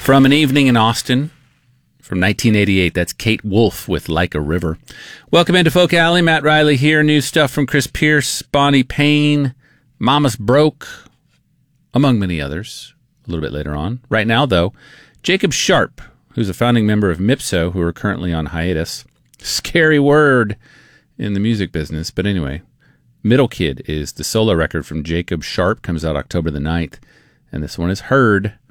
From An Evening in Austin from 1988, that's Kate Wolf with Like a River. Welcome into Folk Alley. Matt Riley here. New stuff from Chris Pierce, Bonnie Payne, Mama's Broke, among many others, a little bit later on. Right now, though, Jacob Sharp, who's a founding member of Mipso, who are currently on hiatus. Scary word in the music business. But anyway, Middle Kid is the solo record from Jacob Sharp. Comes out October the 9th. And this one is Heard.